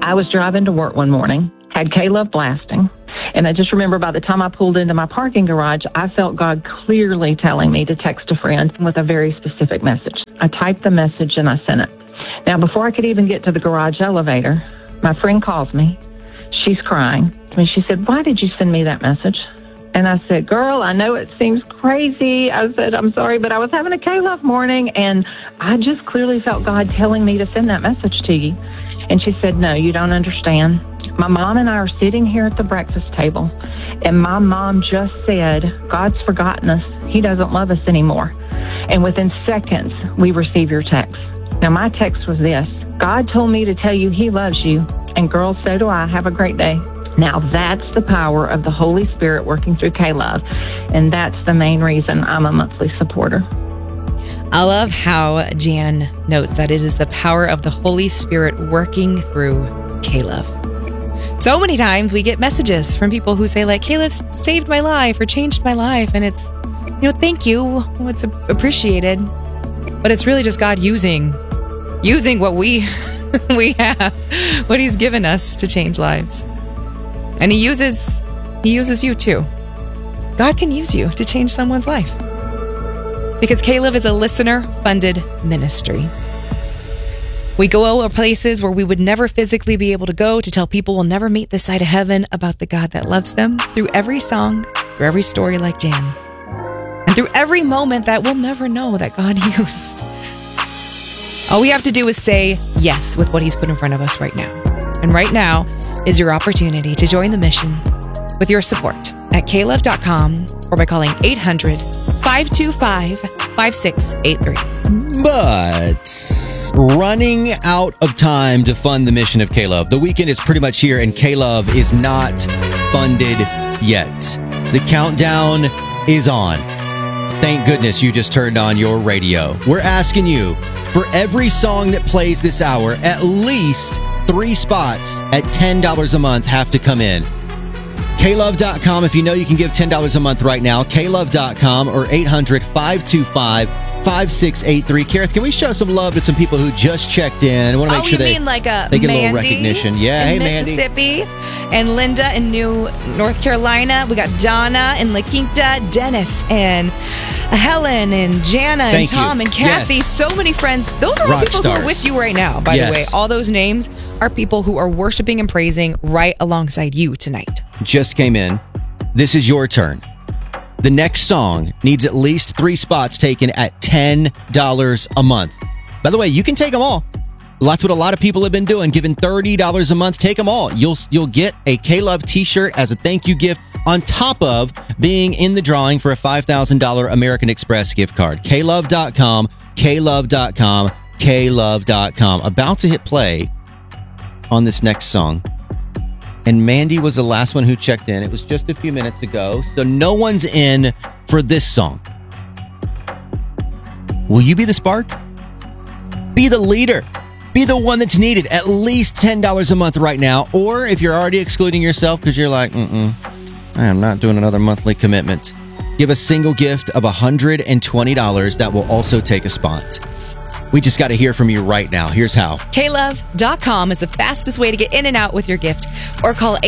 I was driving to work one morning, had K-Love blasting, and I just remember by the time I pulled into my parking garage, I felt God clearly telling me to text a friend with a very specific message. I typed the message and I sent it. Now, before I could even get to the garage elevator, my friend calls me. She's crying. And she said, "Why did you send me that message?" And I said, "Girl, I know it seems crazy." I said, "I'm sorry, but I was having a K-Love morning, and I just clearly felt God telling me to send that message to you." And she said, "No, you don't understand. My mom and I are sitting here at the breakfast table, and my mom just said, God's forgotten us. He doesn't love us anymore." And within seconds, we receive your text. Now, my text was this: "God told me to tell you He loves you, and girls, so do I. Have a great day." Now, that's the power of the Holy Spirit working through K-Love, and that's the main reason I'm a monthly supporter. I love how Jan notes that it is the power of the Holy Spirit working through K-Love. So many times we get messages from people who say, like, "K-Love saved my life or changed my life," and it's, thank you. It's appreciated, but it's really just God using what we have, what He's given us to change lives. And He uses you too. God can use you to change someone's life. Because K-Love is a listener-funded ministry. We go to places where we would never physically be able to go to tell people we'll never meet this side of heaven about the God that loves them, through every song, through every story like Jan, and through every moment that we'll never know that God used. All we have to do is say yes with what He's put in front of us right now. And right now is your opportunity to join the mission with your support at klove.com or by calling 800-525-5683. But running out of time to fund the mission of K-Love. The weekend is pretty much here, and K-Love is not funded yet. The countdown is on. Thank goodness you just turned on your radio. We're asking you, for every song that plays this hour, at least 3 spots at $10 a month have to come in. klove.com, if you know you can give $10 a month right now, klove.com or 800-525-5683. Kareth, can we show some love to some people who just checked in? I want to make sure they get a little recognition. Yeah, hey, Mandy. Mississippi, and Linda in North Carolina. We got Donna in La Quinta, Dennis and Helen and Jana and Tom and Kathy. Yes. So many friends. Those are all people who are with you right now, by the way. All those names are people who are worshiping and praising right alongside you tonight. Just came in. This is your turn. The next song needs at least 3 spots taken at $10 a month. By the way, you can take them all. That's what a lot of people have been doing, giving $30 a month. Take them all. You'll get a K-Love t-shirt as a thank you gift on top of being in the drawing for a $5,000 American Express gift card. klove.com, klove.com, klove.com. About to hit play on this next song. And Mandy was the last one who checked in. It was just a few minutes ago, so no one's in for this song. Will you be the spark? Be the leader. Be the one that's needed. At least $10 a month right now. Or if you're already excluding yourself because you're like, I am not doing another monthly commitment, give a single gift of $120 that will also take a spot. We just got to hear from you right now. Here's how. klove.com is the fastest way to get in and out with your gift, or call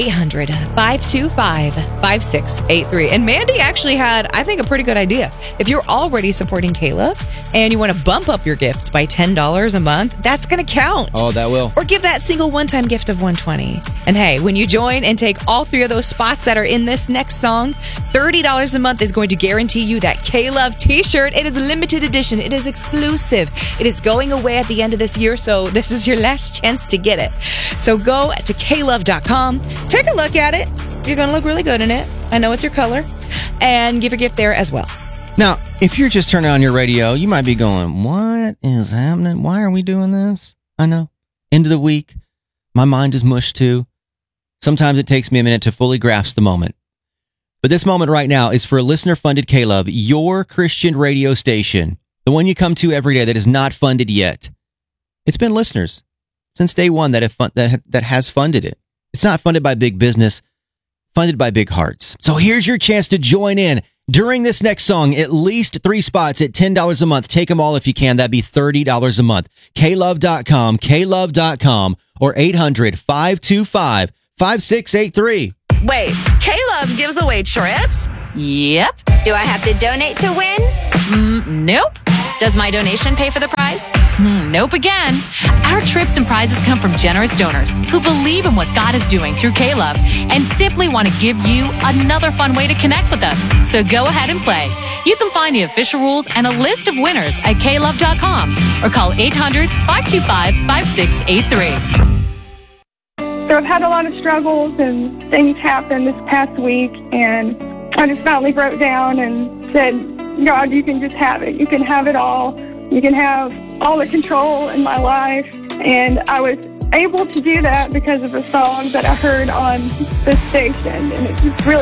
800-525-5683. And Mandy actually had, I think, a pretty good idea. If you're already supporting K-Love and you want to bump up your gift by $10 a month, that's going to count. Oh, that will. Or give that single one-time gift of $120. And hey, when you join and take all 3 of those spots that are in this next song, $30 a month is going to guarantee you that K-Love t-shirt. It is a limited edition. It is exclusive. It is going away at the end of this year, so this is your last chance to get it. So go to klove.com, take a look at it. You're going to look really good in it. I know it's your color. And give your gift there as well. Now, if you're just turning on your radio, you might be going, what is happening? Why are we doing this? I know. End of the week. My mind is mush too. Sometimes it takes me a minute to fully grasp the moment. But this moment right now is for a listener-funded K-Love, your Christian radio station. The one you come to every day that is not funded yet. It's been listeners since day one that has funded it. It's not funded by big business, funded by big hearts. So here's your chance to join in During this next song, at least 3 spots at $10 a month. Take them all if you can. That'd be $30 a month. KLove.com, KLove.com, or 800-525-5683. Wait, K-Love gives away trips? Yep. Do I have to donate to win? Nope. Does my donation pay for the prize? Nope again. Our trips and prizes come from generous donors who believe in what God is doing through K-Love and simply want to give you another fun way to connect with us. So go ahead and play. You can find the official rules and a list of winners at klove.com or call 800-525-5683. So I've had a lot of struggles and things happened this past week, and I just finally broke down and said, God, you can just have it. You can have it all. You can have all the control in my life. And I was able to do that because of a song that I heard on the station, and it just really